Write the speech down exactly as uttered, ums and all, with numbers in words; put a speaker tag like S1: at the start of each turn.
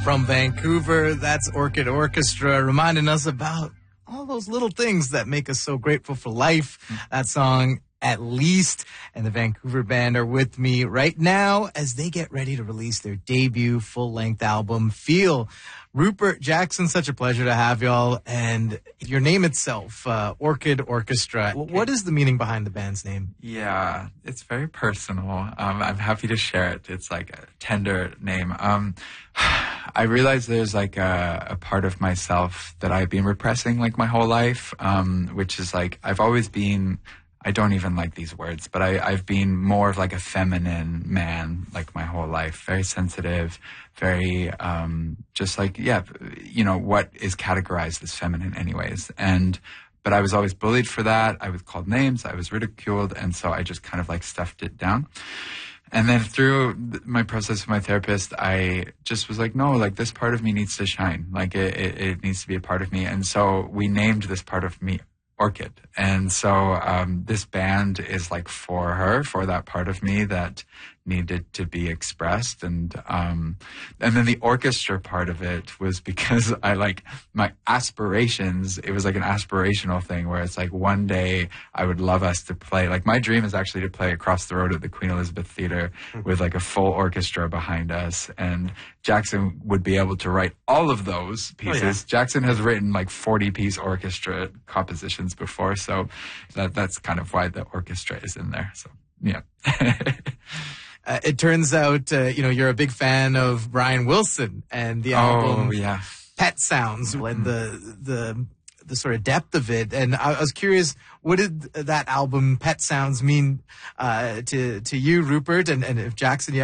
S1: From Vancouver, that's Orchid Orchestra, reminding us about all those little things that make us so grateful for life. That song, At Least, and the Vancouver band are with me right now as they get ready to release their debut full-length album, Feel. Rupert Jackson, such a pleasure to have y'all. And your name itself, uh, Orchid Orchestra. What is the meaning behind the band's name?
S2: Yeah, it's very personal. Um, I'm happy to share it. It's like a tender name. Um, I realize there's like a, a part of myself that I've been repressing like my whole life, um, which is like I've always been... I don't even like these words, but I, I've been more of like a feminine man like my whole life. Very sensitive, very um, just like, yeah, you know, what is categorized as feminine anyways. And, but I was always bullied for that. I was called names. I was ridiculed. And so I just kind of like stuffed it down. And then through my process with my therapist, I just was like, no, like this part of me needs to shine. Like it, it, it needs to be a part of me. And so we named this part of me Orchid. And so um, this band is like for her, for that part of me that needed to be expressed. And um, and then the orchestra part of it was because I like my aspirations. It was like an aspirational thing where it's like one day I would love us to play. Like my dream is actually to play across the road at the Queen Elizabeth Theatre with like a full orchestra behind us. And Jackson would be able to write all of those pieces. Oh, yeah. Jackson has written like forty piece orchestra compositions before. So that that's kind of why the orchestra is in there. So, yeah.
S1: Uh, it turns out, uh, you know, you're a big fan of Brian Wilson and the album
S2: oh, yeah.
S1: Pet Sounds mm-hmm. and the the the sort of depth of it. And I, I was curious, what did that album Pet Sounds mean uh, to to you, Rupert, and, and if Jackson, you